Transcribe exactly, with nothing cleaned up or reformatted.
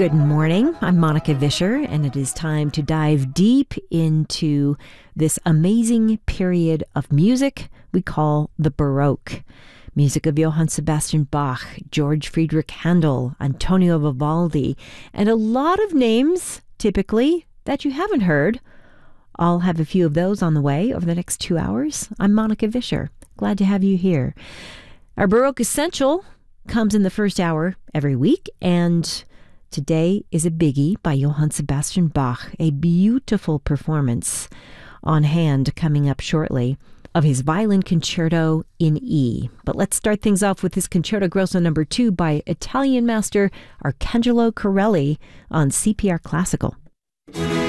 Good morning. I'm Monica Vischer, and it is time to dive deep into this amazing period of music we call the Baroque. Music of Johann Sebastian Bach, George Friedrich Handel, Antonio Vivaldi, and a lot of names, typically, that you haven't heard. I'll have a few of those on the way over the next two hours. I'm Monica Vischer. Glad to have you here. Our Baroque Essential comes in the first hour every week, and today is a biggie by Johann Sebastian Bach, a beautiful performance on hand coming up shortly of his violin concerto in E. But let's start things off with his Concerto Grosso number two by Italian master Arcangelo Corelli on C P R Classical.